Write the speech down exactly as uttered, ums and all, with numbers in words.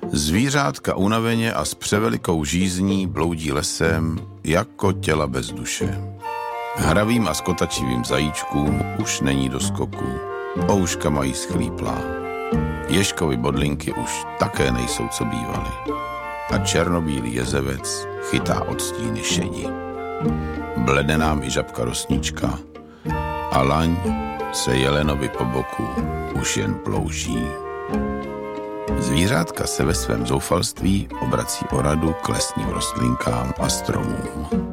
Zvířátka unaveně a s převelikou žízní bloudí lesem jako těla bez duše. Hravým a skotačivým zajíčkům už není do skoku. Ouška mají schlíplá. Ježkovi bodlinky už také nejsou, co bývaly. A černobílý jezevec chytá od stíny šedi. Blede nám i žabka rosnička a laň se jelenovi po boku už jen plouží. Zvířátka se ve svém zoufalství obrací o radu k lesním rostlinkám a stromům.